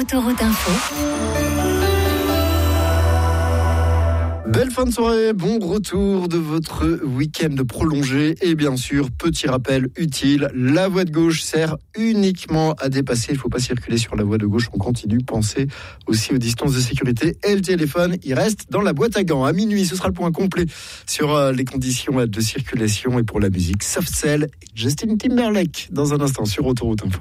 Autoroute Info. Belle fin de soirée, bon retour de votre week-end prolongé et bien sûr, petit rappel utile, la voie de gauche sert uniquement à dépasser, il ne faut pas circuler sur la voie de gauche, on continue, pensez aussi aux distances de sécurité et le téléphone, il reste dans la boîte à gants. À minuit, ce sera le point complet sur les conditions de circulation et pour la musique, Soft Cell et Justin Timberlake dans un instant sur Autoroute Info.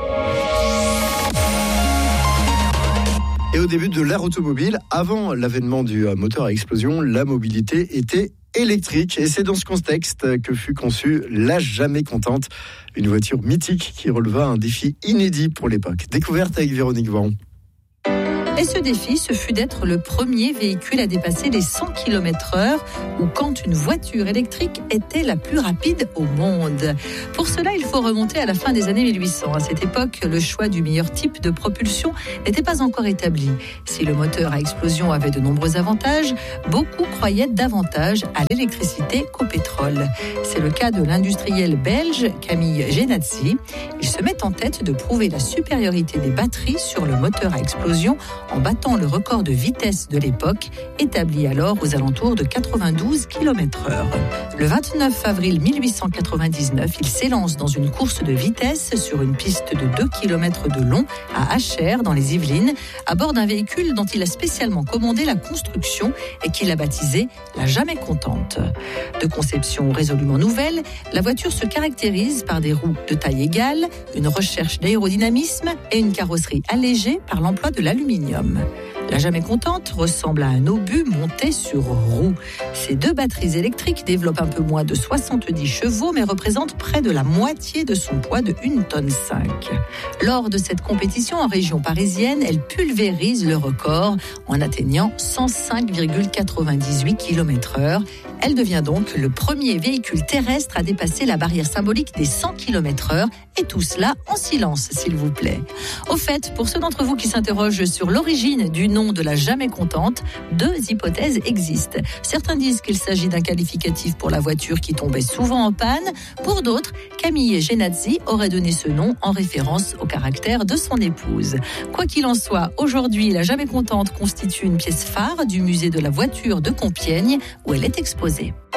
Et au début de l'ère automobile, avant l'avènement du moteur à explosion, la mobilité était électrique. Et c'est dans ce contexte que fut conçue la Jamais Contente, une voiture mythique qui releva un défi inédit pour l'époque. Découverte avec Véronique Voron. Et ce défi, ce fut d'être le premier véhicule à dépasser les 100 km/h ou quand une voiture électrique était la plus rapide au monde. Pour cela, il faut remonter à la fin des années 1800. À cette époque, le choix du meilleur type de propulsion n'était pas encore établi. Si le moteur à explosion avait de nombreux avantages, beaucoup croyaient davantage à l'électricité qu'au pétrole. C'est le cas de l'industriel belge Camille Genazzi. Il se met en tête de prouver la supériorité des batteries sur le moteur à explosion en battant le record de vitesse de l'époque, établi alors aux alentours de 92 km/h. Le 29 avril 1899, il s'élance dans une course de vitesse sur une piste de 2 km de long à Achères, dans les Yvelines, à bord d'un véhicule dont il a spécialement commandé la construction et qu'il a baptisé la Jamais Contente. De conception résolument nouvelle, la voiture se caractérise par des roues de taille égale, une recherche d'aérodynamisme et une carrosserie allégée par l'emploi de l'aluminium. La Jamais Contente ressemble à un obus monté sur roue. Ces deux batteries électriques développent un peu moins de 70 chevaux, mais représentent près de la moitié de son poids de 1,5 tonne. Lors de cette compétition en région parisienne, elle pulvérise le record en atteignant 105,98 km/h. Elle devient donc le premier véhicule terrestre à dépasser la barrière symbolique des 100 km/h, et tout cela en silence, s'il vous plaît. Au fait, pour ceux d'entre vous qui s'interrogent sur l'origine du nom de la Jamais Contente, deux hypothèses existent. Certains disent qu'il s'agit d'un qualificatif pour la voiture qui tombait souvent en panne. Pour d'autres, Camille Genazzi aurait donné ce nom en référence au caractère de son épouse. Quoi qu'il en soit, aujourd'hui, la Jamais Contente constitue une pièce phare du musée de la voiture de Compiègne, où elle est exposée.